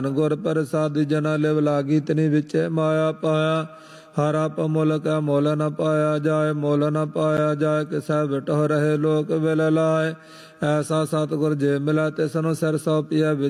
ਗੁਰ ਪ੍ਰਸਾਦਿ ਜਨਾ ਲਿਵ ਲਾਗੀ ਤਿਨੀ ਵਿੱਚ ਮਾਇਆ ਪਾਇਆ। ਹਰ ਆਪ ਮੁੱਲ ਕੈ ਮੁੱਲ ਨ ਪਾਇਆ ਜਾਏ, ਮੁੱਲ ਨ ਪਾਇਆ ਜਾਏ ਕਿਸੈ ਬਿਟਹੁ ਰਹੇ ਲੋਕ ਵਿਲ ਲਾਏ। ਐਸਾ ਸਤਿਗੁਰ ਜੇ ਮਿਲੈ ਤਿਸਨੂੰ ਸਿਰ ਸੌਪੀਐ